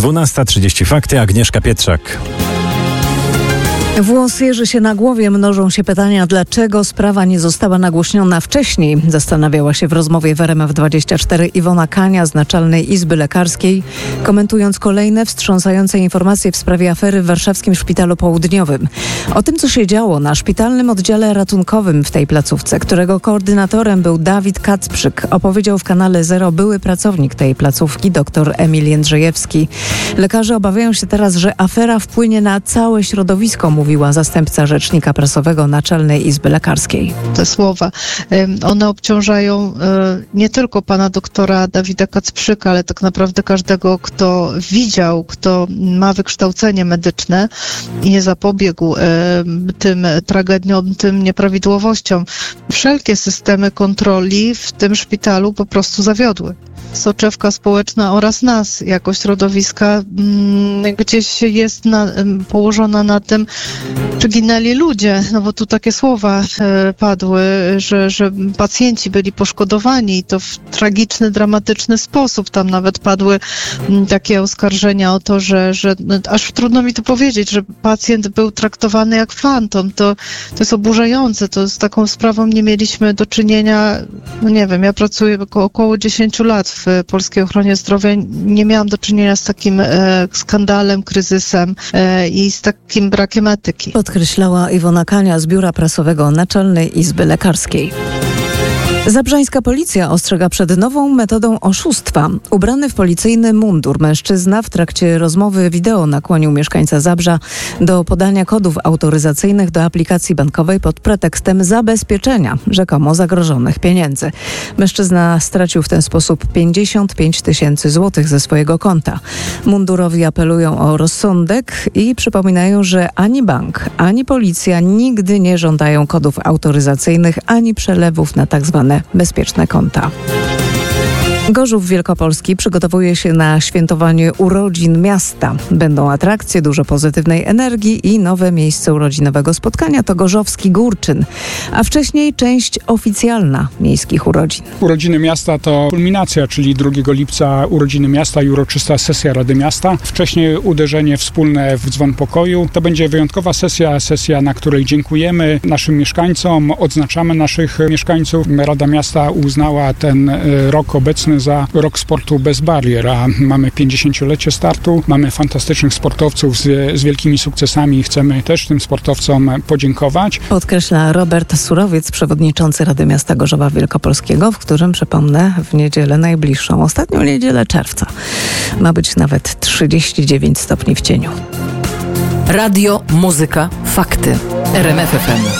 12:30 fakty, Agnieszka Pietrzak. Włos jeży się na głowie, mnożą się pytania, dlaczego sprawa nie została nagłośniona wcześniej. Zastanawiała się w rozmowie w RMF24 Iwona Kania z Naczelnej Izby Lekarskiej, komentując kolejne wstrząsające informacje w sprawie afery w warszawskim Szpitalu Południowym. O tym, co się działo na szpitalnym oddziale ratunkowym w tej placówce, którego koordynatorem był Dawid Kacprzyk, opowiedział w kanale Zero były pracownik tej placówki, dr Emil Jędrzejewski. Lekarze obawiają się teraz, że afera wpłynie na całe środowisko, mówiła zastępca rzecznika prasowego Naczelnej Izby Lekarskiej. Te słowa, one obciążają nie tylko pana doktora Dawida Kacprzyka, ale tak naprawdę każdego, kto widział, kto ma wykształcenie medyczne i nie zapobiegł tym tragediom, tym nieprawidłowościom. Wszelkie systemy kontroli w tym szpitalu po prostu zawiodły. Soczewka społeczna oraz nas jako środowiska gdzieś jest położona na tym, czy ginęli ludzie, no bo tu takie słowa padły, że pacjenci byli poszkodowani i to w tragiczny, dramatyczny sposób. Tam nawet padły takie oskarżenia o to, że aż trudno mi to powiedzieć, że pacjent był traktowany jak fantom. To jest oburzające, to z taką sprawą nie mieliśmy do czynienia, no nie wiem, ja pracuję około 10 lat w polskiej ochronie zdrowia, nie miałam do czynienia z takim skandalem, kryzysem i z takim brakiem etyki. Podkreślała Iwona Kania z Biura Prasowego Naczelnej Izby Lekarskiej. Zabrzańska policja ostrzega przed nową metodą oszustwa. Ubrany w policyjny mundur mężczyzna w trakcie rozmowy wideo nakłonił mieszkańca Zabrza do podania kodów autoryzacyjnych do aplikacji bankowej pod pretekstem zabezpieczenia rzekomo zagrożonych pieniędzy. Mężczyzna stracił w ten sposób 55 000 złotych ze swojego konta. Mundurowi apelują o rozsądek i przypominają, że ani bank, ani policja nigdy nie żądają kodów autoryzacyjnych, ani przelewów na tzw. bezpieczne konta. Gorzów Wielkopolski przygotowuje się na świętowanie urodzin miasta. Będą atrakcje, dużo pozytywnej energii i nowe miejsce urodzinowego spotkania to Gorzowski Górczyn, a wcześniej część oficjalna miejskich urodzin. Urodziny miasta to kulminacja, czyli 2 lipca urodziny miasta i uroczysta sesja Rady Miasta. Wcześniej uderzenie wspólne w dzwon pokoju. To będzie wyjątkowa sesja, na której dziękujemy naszym mieszkańcom, odznaczamy naszych mieszkańców. Rada Miasta uznała ten rok obecny za rok sportu bez barier, a mamy 50-lecie startu, mamy fantastycznych sportowców z wielkimi sukcesami i chcemy też tym sportowcom podziękować. Podkreśla Robert Surowiec, przewodniczący Rady Miasta Gorzowa Wielkopolskiego, w którym, przypomnę, w niedzielę najbliższą, ostatnią niedzielę czerwca, ma być nawet 39 stopni w cieniu. Radio, muzyka, fakty. RMF FM.